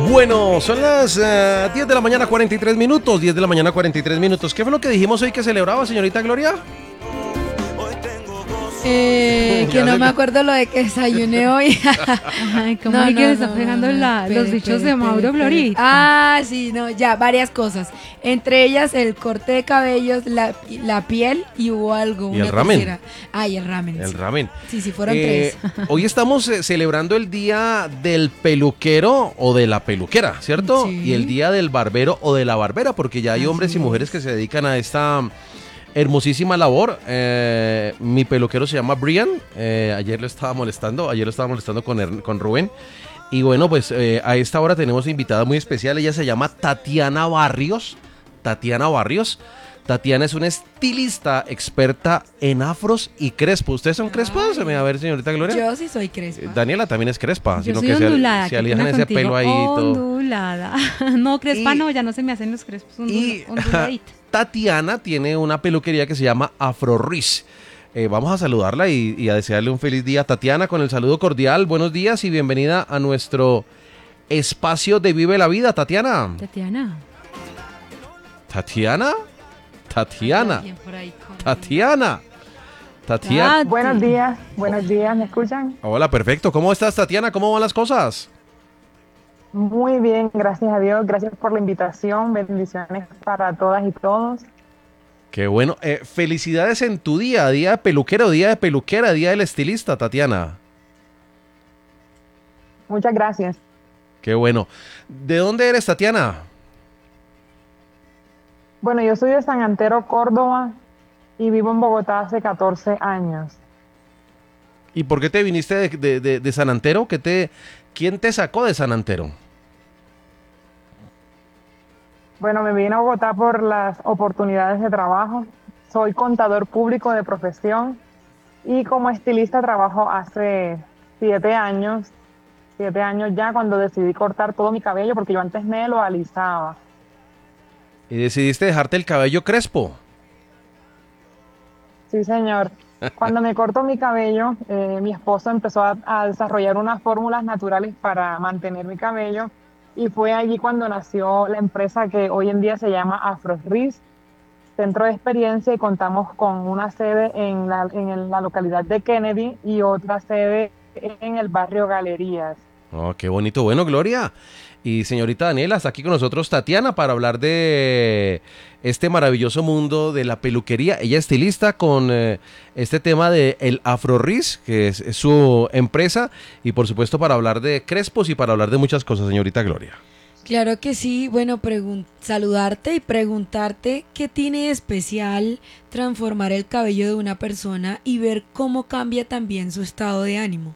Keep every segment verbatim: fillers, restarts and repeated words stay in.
Bueno, son las uh, diez de la mañana, cuarenta y tres minutos. diez de la mañana, cuarenta y tres minutos. ¿Qué fue lo que dijimos hoy que celebraba, señorita Gloria? Eh, que no me acuerdo lo de que desayuné hoy. Ay, ¿cómo No, es no, que le no, está no, pegando no, no. la- Espere, los bichos espere, de espere, Mauro espere. Florita? Ah, sí, no, ya, varias cosas. Entre ellas el corte de cabellos, la, la piel y hubo algo. Y una el ramen. tercera. Ah, y el ramen. El sí. ramen. Sí, sí, fueron Eh, tres. Hoy estamos eh, celebrando el día del peluquero o de la peluquera, ¿cierto? Sí. Y el día del barbero o de la barbera, porque ya hay Así hombres y mujeres es. que se dedican a esta hermosísima labor. Eh, mi peluquero se llama Brian. Eh, ayer lo estaba molestando, ayer lo estaba molestando con, Her- con Rubén. Y bueno, pues eh, a esta hora tenemos invitada muy especial. Ella se llama Tatiana Barrios. Tatiana Barrios. Tatiana es una estilista experta en afros y crespos. ¿Ustedes son crespos? Ay. A ver, señorita Gloria. Yo sí soy Eh, crespa. Daniela también es crespa, Yo sino soy que se, ondulada. se qué alijan pena ese contigo. pelo ahí y todo. Ondulada. No, crespa Y- no, ya no se me hacen los crespos ondul- Y onduladitos. Tatiana tiene una peluquería que se llama Afro Riz. Eh, vamos a saludarla y, y a desearle un feliz día. Tatiana, con el saludo cordial, buenos días y bienvenida a nuestro espacio de Vive la Vida, Tatiana. Tatiana. Tatiana, Tatiana, Alguien por ahí con- Tatiana, Tatiana. Tati. Buenos días, buenos días, ¿me escuchan? Hola, perfecto. ¿Cómo estás, Tatiana? ¿Cómo van las cosas? Muy bien, gracias a Dios, gracias por la invitación, bendiciones para todas y todos. Qué bueno. Eh, felicidades en tu día, día de peluquero, día de peluquera, día del estilista, Tatiana. Muchas gracias. Qué bueno. ¿De dónde eres, Tatiana? Bueno, yo soy de San Antero, Córdoba, y vivo en Bogotá hace catorce años. ¿Y por qué te viniste de, de- de- de San Antero? ¿Qué te, ¿Quién te sacó de San Antero? Bueno, me vine a Bogotá por las oportunidades de trabajo. Soy contador público de profesión y como estilista trabajo hace siete años, siete años ya cuando decidí cortar todo mi cabello porque yo antes me lo alisaba. Y decidiste dejarte el cabello crespo. Sí, señor. Cuando me corto mi cabello, eh, mi esposo empezó a, a desarrollar unas fórmulas naturales para mantener mi cabello y fue allí cuando nació la empresa que hoy en día se llama Afro Riz, Centro de Experiencia, y contamos con una sede en la, en el- la localidad de Kennedy y otra sede en el barrio Galerías. Oh, qué bonito. Bueno, Gloria. Y señorita Daniela, está aquí con nosotros Tatiana para hablar de este maravilloso mundo de la peluquería. Ella es estilista con eh, este tema de el Afro Riz, que es, es su empresa, y por supuesto para hablar de crespos y para hablar de muchas cosas, señorita Gloria. Claro que sí, bueno, pregun- saludarte y preguntarte qué tiene de especial transformar el cabello de una persona y ver cómo cambia también su estado de ánimo.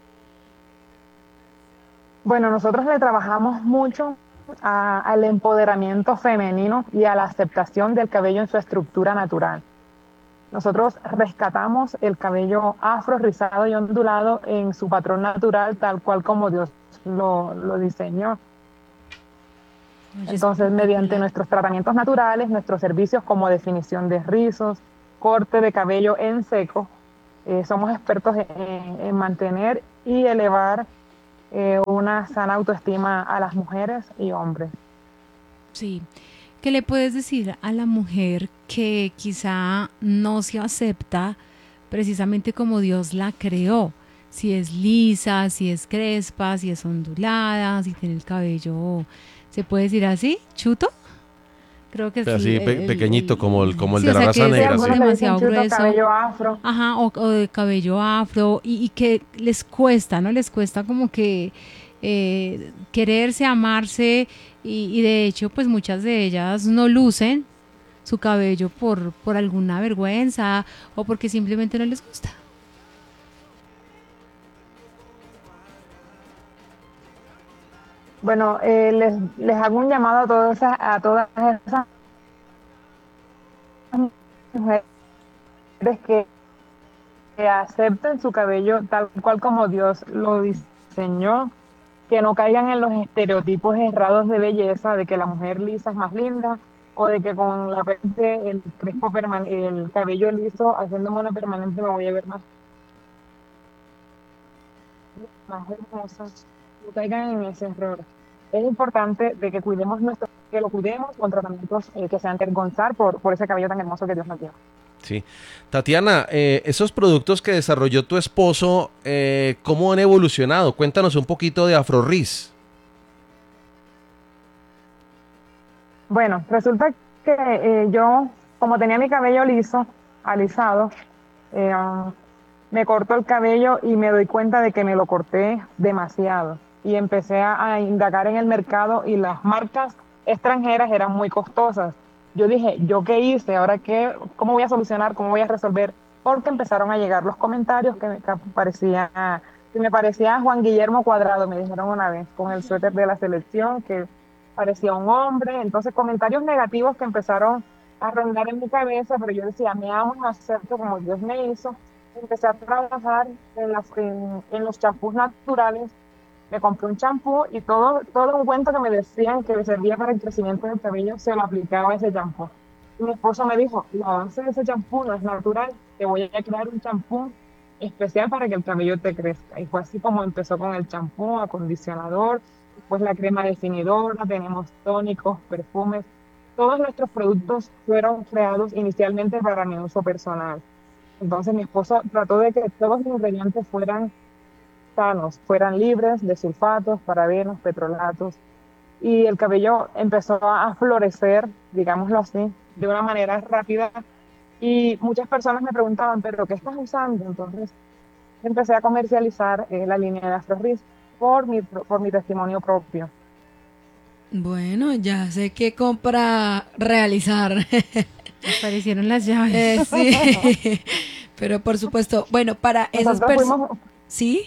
Bueno, nosotros le trabajamos mucho a- al empoderamiento femenino y a la aceptación del cabello en su estructura natural. Nosotros rescatamos el cabello afro, rizado y ondulado en su patrón natural, tal cual como Dios lo, lo diseñó. Entonces, mediante nuestros tratamientos naturales, nuestros servicios como definición de rizos, corte de cabello en seco, eh, somos expertos en, en mantener y elevar eh, una sana autoestima a las mujeres y hombres. Sí. ¿Qué le puedes decir a la mujer que quizá no se acepta precisamente como Dios la creó? Si es lisa, si es crespa, si es ondulada, si tiene el cabello, ¿se puede decir así? ¿Chuto? Creo que Pero sí. así el- pe- el- pequeñito, como el, como el sí, de o la sea, raza que es Sí, negra. algunos Sí. le dicen demasiado chuto, grueso. cabello afro. Ajá, o, o de cabello afro, y, y que les cuesta, ¿no? Les cuesta como que eh, quererse, amarse, y, y de hecho, pues muchas de ellas no lucen su cabello por, por alguna vergüenza o porque simplemente no les gusta. Bueno, eh, les, les hago un llamado a todas esas, a todas esas mujeres que, que acepten su cabello tal cual como Dios lo diseñó, que no caigan en los estereotipos errados de belleza, de que la mujer lisa es más linda, o de que con la frente, el crespo perman- el cabello liso, haciendo mono permanente me voy a ver más, más hermosa. No caigan en ese error. es importante de que cuidemos nuestro, que lo cuidemos con tratamientos eh, que sean tergonzar por, por ese cabello tan hermoso que Dios nos dio. Sí. Tatiana, eh, esos productos que desarrolló tu esposo, eh, ¿cómo han evolucionado? Cuéntanos un poquito de AfroRiz. Bueno, resulta que eh, yo, como tenía mi cabello liso, alisado, eh, um, me corto el cabello y me doy cuenta de que me lo corté demasiado. Y empecé a, a indagar en el mercado y las marcas extranjeras eran muy costosas. Yo dije, ¿yo qué hice? ¿Ahora qué? ¿Cómo voy a solucionar? ¿Cómo voy a resolver? Porque empezaron a llegar los comentarios que me, que parecía, que me parecía Juan Guillermo Cuadrado, me dijeron una vez, con el suéter de la selección, que parecía un hombre. Entonces, comentarios negativos que empezaron a rondar en mi cabeza, pero yo decía, me amo y me acepto como Dios me hizo. Empecé a trabajar en, las, en, en los champús naturales. Me compré un champú y todo, todo un cuento que me decían que me servía para el crecimiento del cabello, se lo aplicaba a ese champú. Y mi esposo me dijo, la base de ese champú no es natural, te voy a crear un champú especial para que el cabello te crezca. Y fue así como empezó con el champú, acondicionador, pues la crema definidora, tenemos tónicos, perfumes. Todos nuestros productos fueron creados inicialmente para mi uso personal. Entonces mi esposo trató de que todos los ingredientes fueran sanos, fueran libres de sulfatos, parabenos, petrolatos. Y el cabello empezó a florecer, digámoslo así, de una manera rápida. Y muchas personas me preguntaban, ¿pero qué estás usando? Entonces empecé a comercializar eh, la línea de AfroRiz por mi, por mi testimonio propio. Bueno, ya sé qué compra realizar. Aparecieron las llaves. Eh, sí, pero por supuesto, bueno, para esas Nosotros personas... fuimos, ¿Sí?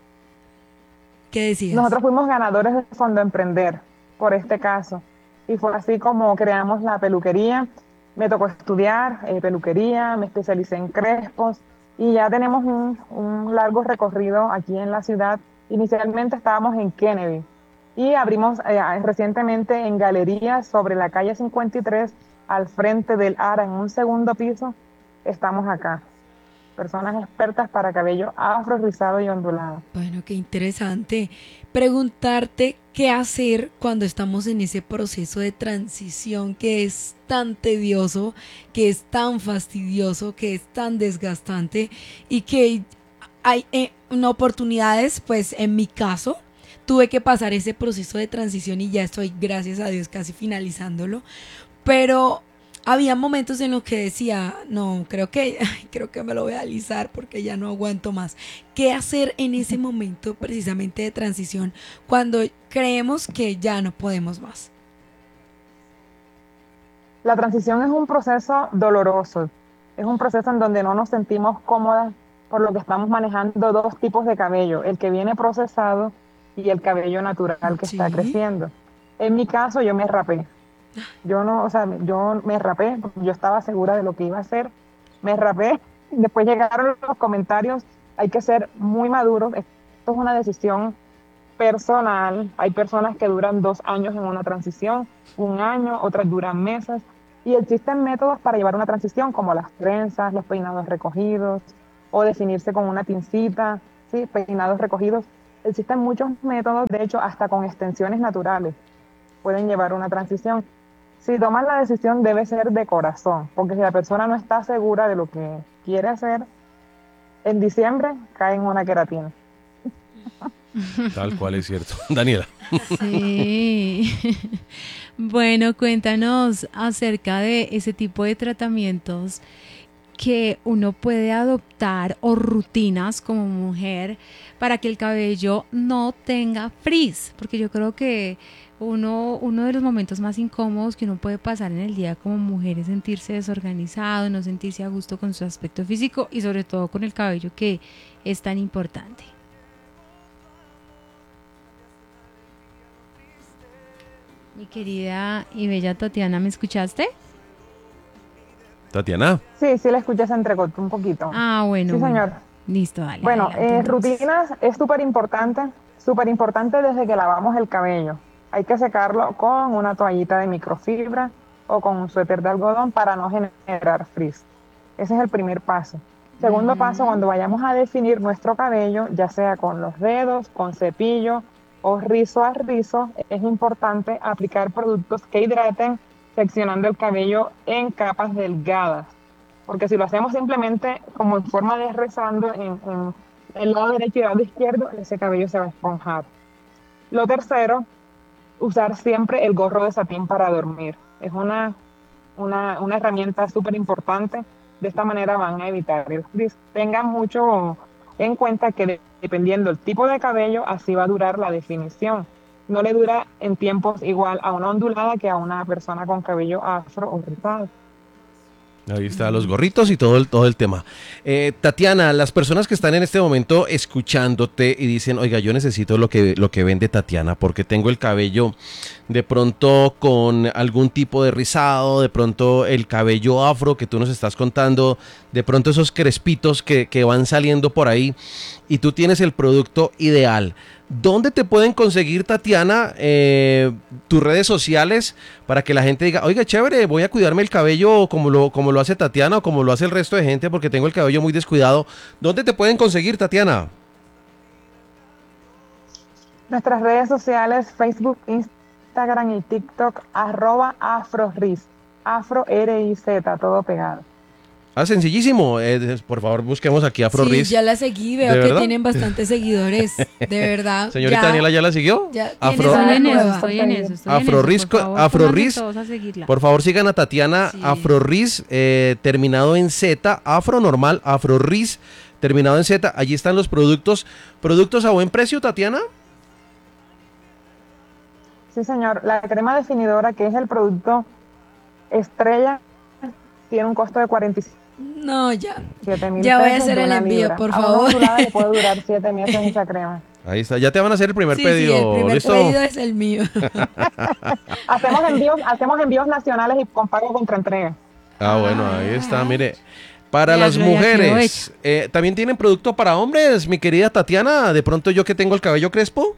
¿Qué decías? nosotros fuimos ganadores del Fondo Emprender por este caso. Y fue así como creamos la peluquería. Me tocó estudiar eh, peluquería, me especialicé en crespos y ya tenemos un, un largo recorrido aquí en la ciudad. Inicialmente estábamos en Kennedy y abrimos eh, recientemente en galerías sobre la calle cincuenta y tres al frente del ARA en un segundo piso. Estamos acá, personas expertas para cabello afro, rizado y ondulado. Bueno, qué interesante. Preguntarte qué hacer cuando estamos en ese proceso de transición que es tan tedioso, que es tan fastidioso, que es tan desgastante y que hay eh, oportunidades, pues en mi caso, tuve que pasar ese proceso de transición y ya estoy, gracias a Dios, casi finalizándolo. Pero había momentos en los que decía, no, creo que, ay, creo que me lo voy a alisar porque ya no aguanto más. ¿Qué hacer en ese momento precisamente de transición cuando creemos que ya no podemos más? La transición es un proceso doloroso, es un proceso en donde no nos sentimos cómodas por lo que estamos manejando dos tipos de cabello, el que viene procesado y el cabello natural que Sí. está creciendo. En mi caso, yo me rapé. Yo no, o sea, yo me rapé, porque yo estaba segura de lo que iba a hacer. Me rapé, después llegaron los comentarios, hay que ser muy maduros, esto es una decisión personal. Hay personas que duran dos años en una transición, un año, otras duran meses, y existen métodos para llevar una transición, como las trenzas, los peinados recogidos, o definirse con una pincita, ¿sí? Peinados recogidos. Existen muchos métodos, de hecho, hasta con extensiones naturales pueden llevar una transición. Si toman la decisión, debe ser de corazón, porque si la persona no está segura de lo que quiere hacer, en diciembre cae en una queratina. Tal cual es cierto. Daniela. Sí. Bueno, cuéntanos acerca de ese tipo de tratamientos que uno puede adoptar o rutinas como mujer para que el cabello no tenga frizz, porque yo creo que uno, uno de los momentos más incómodos que uno puede pasar en el día como mujer es sentirse desorganizado, no sentirse a gusto con su aspecto físico y sobre todo con el cabello, que es tan importante. Mi querida y bella Tatiana, ¿me escuchaste? Tatiana. Sí, sí la escuché, se entrecortó un poquito. Ah, bueno. Sí, bueno. señor. Listo, dale. Bueno, adelante, eh, entonces. rutinas es súper importante, súper importante desde que lavamos el cabello. Hay que secarlo con una toallita de microfibra o con un suéter de algodón para no generar frizz. Ese es el primer paso. Segundo Ujú. paso, cuando vayamos a definir nuestro cabello, ya sea con los dedos, con cepillo o rizo a rizo, es importante aplicar productos que hidraten, seccionando el cabello en capas delgadas. Porque si lo hacemos simplemente como en forma de rezando en, en el lado derecho y el lado izquierdo, ese cabello se va a esponjar. Lo tercero, usar siempre el gorro de satín para dormir. Es una, una, una herramienta súper importante. De esta manera van a evitar el frizz. Tengan mucho en cuenta que de- dependiendo del tipo de cabello, así va a durar la definición. No le dura en tiempos igual a una ondulada que a una persona con cabello afro o rizado. Ahí está, los gorritos y todo el, todo el tema. Eh, Tatiana, las personas que están en este momento escuchándote y dicen, oiga, yo necesito lo que, lo que vende Tatiana porque tengo el cabello de pronto con algún tipo de rizado, de pronto el cabello afro que tú nos estás contando, de pronto esos crespitos que, que van saliendo por ahí y tú tienes el producto ideal. ¿Dónde te pueden conseguir, Tatiana, eh, tus redes sociales para que la gente diga, oiga, chévere, voy a cuidarme el cabello como lo, como lo hace Tatiana o como lo hace el resto de gente porque tengo el cabello muy descuidado? ¿Dónde te pueden conseguir, Tatiana? Nuestras redes sociales, Facebook, Instagram y TikTok, arroba afroriz, afro R I Z, todo pegado. Ah, sencillísimo. Eh, por favor, busquemos aquí a Afro Sí, Riz. ya la seguí, ¿De veo que verdad? tienen bastantes seguidores, de verdad. Señorita ya, Daniela, ¿ya la siguió? ya Afro, tienes Estoy en nueva. eso, estoy en eso. Estoy en Afro eso, Riz, por favor, Afro pónganse Riz, todos a seguirla. por favor sigan a Tatiana. Sí. Afro Riz, eh, terminado en Z, Afro normal, Afro Riz, terminado en Z. Allí están los productos. ¿Productos a buen precio, Tatiana? Sí, señor. La crema definidora, que es el producto estrella, tiene un costo de cuarenta y No, ya. siete mil Ya voy a pesos hacer de el una envío, libra. por A una favor. ondulada le puede durar siete meses esa crema. Ahí está, ya te van a hacer el primer Sí, pedido. sí, el primer ¿Listo? pedido es el mío. Hacemos envíos, hacemos envíos nacionales y con pago contra entrega. Ah, bueno, ahí está, mire. Para Ya, las Gloria, quedó mujeres, eh, ¿también tienen producto para hombres, mi querida Tatiana? De pronto yo que tengo el cabello crespo.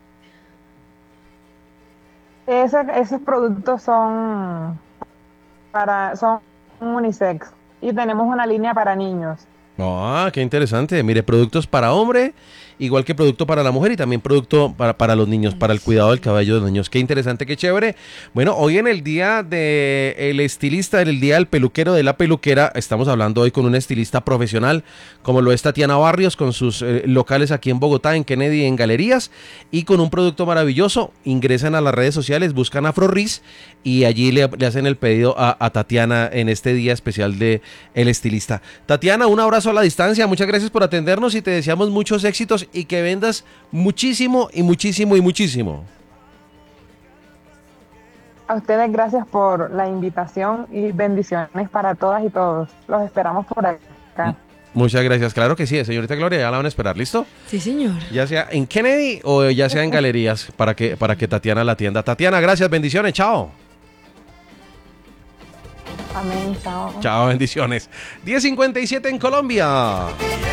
Ese- esos productos son para son unisex y tenemos una línea para niños. Ah, qué interesante. Mire, productos para hombre, igual que producto para la mujer y también producto para, para los niños, para el cuidado del cabello de los niños. Qué interesante, qué chévere. Bueno, hoy en el día del estilista, en el día del peluquero, de la peluquera, estamos hablando hoy con un estilista profesional, como lo es Tatiana Barrios, con sus eh, locales aquí en Bogotá, en Kennedy, en Galerías, y con un producto maravilloso. Ingresan a las redes sociales, buscan Afro Riz y allí le, le hacen el pedido a, a Tatiana en este día especial de El Estilista. Tatiana, un abrazo a la distancia, muchas gracias por atendernos y te deseamos muchos éxitos y que vendas muchísimo y muchísimo y muchísimo. A ustedes gracias por la invitación y bendiciones para todas y todos. Los esperamos por acá. Muchas gracias, claro que sí, señorita Gloria, ya la van a esperar, ¿listo? Sí, señor. Ya sea en Kennedy o ya sea en Galerías para que, para que Tatiana la atienda. Tatiana, gracias, bendiciones, chao. Amén. Chao. Chao, bendiciones. diez cincuenta y siete en Colombia.